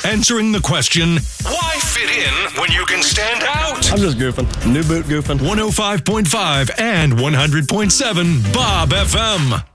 answering the question, why fit in when you can stand out? I'm just goofing. New boot goofing. 105.5 and 100.7 Bob FM.